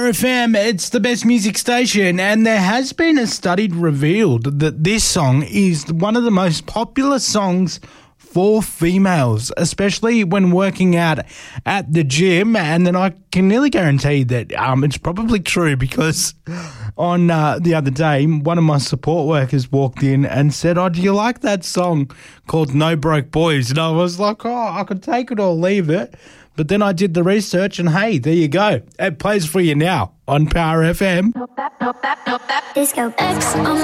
FM, it's the best music station, and there has been a study revealed that this song is one of the most popular songs for females, especially when working out at the gym. And then I can nearly guarantee that it's probably true, because on the other day, one of my support workers walked in and said, "Oh, do you like that song called No Broke Boys?" And I was like, "Oh, I could take it or leave it." But then I did the research, and hey, there you go. It plays for you now on Power FM. Disco X.